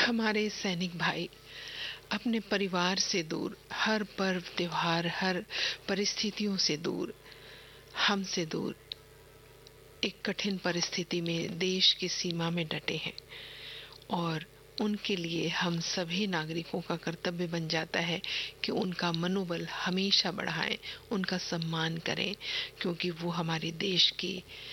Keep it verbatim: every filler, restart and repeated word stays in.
हमारे सैनिक भाई अपने परिवार से दूर, हर पर्व त्योहार, हर परिस्थितियों से दूर, हमसे दूर, एक कठिन परिस्थिति में देश की सीमा में डटे हैं। और उनके लिए हम सभी नागरिकों का कर्तव्य बन जाता है कि उनका मनोबल हमेशा बढ़ाएं, उनका सम्मान करें, क्योंकि वो हमारे देश की